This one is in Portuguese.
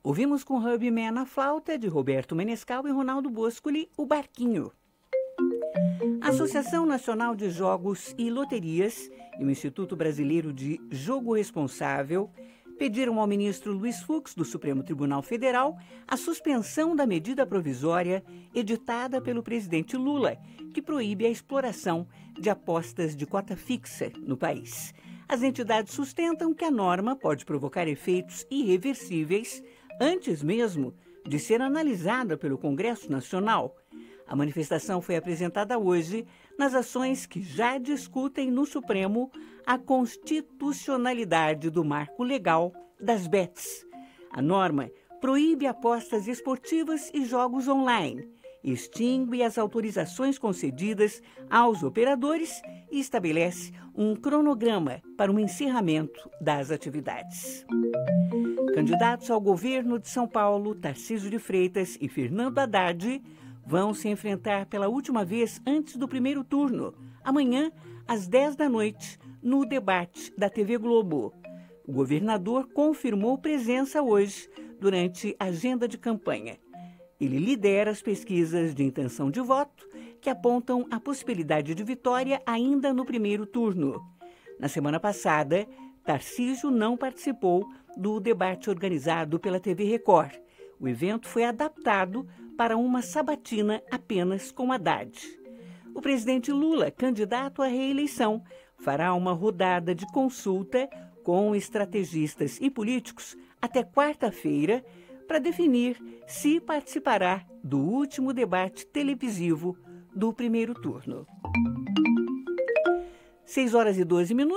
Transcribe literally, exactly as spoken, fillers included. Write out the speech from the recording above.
Ouvimos com Herbie Mann a flauta, de Roberto Menescal, e Ronaldo Boscoli, o barquinho. A Associação Nacional de Jogos e Loterias e o Instituto Brasileiro de Jogo Responsável pediram ao ministro Luiz Fux, do Supremo Tribunal Federal, a suspensão da medida provisória editada pelo presidente Lula, que proíbe a exploração de apostas de cota fixa no país. As entidades sustentam que a norma pode provocar efeitos irreversíveis antes mesmo de ser analisada pelo Congresso Nacional. A manifestação foi apresentada hoje nas ações que já discutem no Supremo a constitucionalidade do marco legal das bets. A norma proíbe apostas esportivas e jogos online, extingue as autorizações concedidas aos operadores e estabelece um cronograma para o encerramento das atividades. Candidatos ao governo de São Paulo, Tarcísio de Freitas e Fernando Haddad, vão se enfrentar pela última vez antes do primeiro turno, amanhã, às dez da noite, no debate da T V Globo. O governador confirmou presença hoje durante a agenda de campanha. Ele lidera as pesquisas de intenção de voto, que apontam a possibilidade de vitória ainda no primeiro turno. Na semana passada, Tarcísio não participou do debate organizado pela T V Record. O evento foi adaptado para uma sabatina apenas com Haddad. O presidente Lula, candidato à reeleição, fará uma rodada de consulta com estrategistas e políticos até quarta-feira para definir se participará do último debate televisivo do primeiro turno. seis horas e doze minutos.